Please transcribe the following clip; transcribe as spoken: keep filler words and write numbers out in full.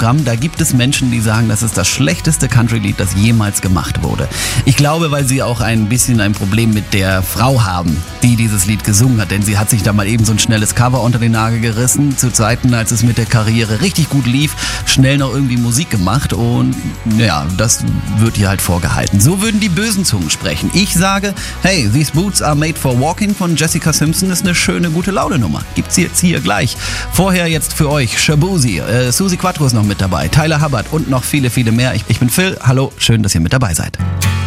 Programm. Da gibt es Menschen, die sagen, das ist das schlechteste Country-Lied, das jemals gemacht wurde. Ich glaube, weil sie auch ein bisschen ein Problem mit der Frau haben, die dieses Lied gesungen hat. Denn sie hat sich da mal eben so ein schnelles Cover unter den Nagel gerissen, zu Zeiten, als es mit der Karriere richtig gut lief, schnell noch irgendwie Musik gemacht und ja, das wird ihr halt vorgehalten. So würden die bösen Zungen sprechen. Ich sage, hey, These Boots Are Made for Walking von Jessica Simpson ist eine schöne, gute Laune-Nummer. Gibt's jetzt hier gleich. Vorher jetzt für euch Shaboozey, äh, Suzi Quatro ist noch mit dabei, Tyler Hubbard und noch viele, viele mehr. Ich, ich bin Phil, hallo, schön, dass ihr mit dabei seid.